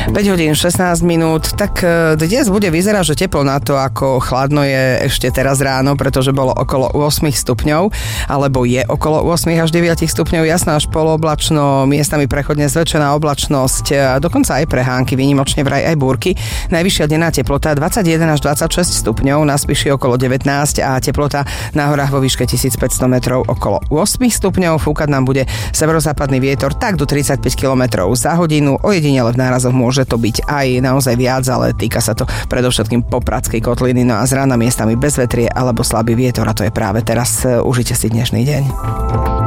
5 hodín 16 minút, tak dnes bude vyzerať, že teplo na to, ako chladno je ešte teraz ráno, pretože bolo okolo 8 stupňov, alebo je okolo 8 až 9 stupňov, jasná až polooblačno, miestami prechodne zväčšená oblačnosť, dokonca aj prehánky, výnimočne vraj aj búrky. Najvyššia denná teplota 21 až 26 stupňov, na Spiši okolo 19 a teplota na horách vo výške 1500 metrov okolo 8 stupňov. Fúkať nám bude severozápadný vietor tak do 35 km za hodinu. Ojedinele v nárazoch môže to byť aj naozaj viac, ale týka sa to predovšetkým Popradskej kotliny. No a z rána miestami bezvetrie alebo slabý vietor a to je práve teraz. Užite si dnešný deň.